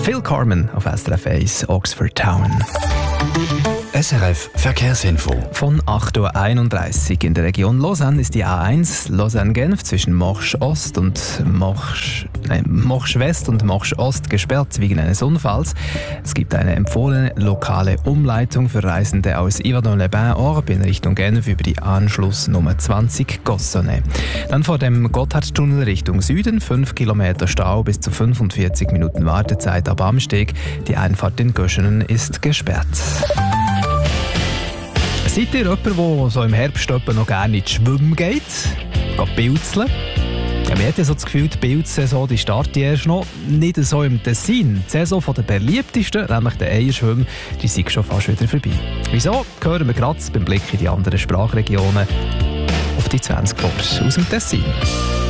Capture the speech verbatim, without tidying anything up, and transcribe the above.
Phil Carmen auf S R F eins, Oxford Town. S R F Verkehrsinfo. Von acht Uhr einunddreißig in der Region Lausanne ist die A eins Lausanne-Genf zwischen Morsch Ost und Morsch, nein, Morsch West und Morsch Ost gesperrt wegen eines Unfalls. Es gibt eine empfohlene lokale Umleitung für Reisende aus Yverdon-les-Bains-Orb in Richtung Genf über die Anschlussnummer zwanzig Gossonay. Dann vor dem Gotthardtunnel Richtung Süden, fünf Kilometer Stau bis zu fünfundvierzig Minuten Wartezeit ab Amsteg. Die Einfahrt in Göschenen ist gesperrt. Seid ihr jemand, der so im Herbst noch gerne ins Schwimmen geht? Geht pilzeln? Ja, man hat ja so das Gefühl, die Pilzsaison die startet erst noch nicht so im Tessin. Die Saison der beliebtesten, nämlich der Eierschwimmen, die sind schon fast wieder vorbei. Wieso? Hören wir gerade beim Blick in die anderen Sprachregionen auf die zwanzig Worte aus dem Tessin.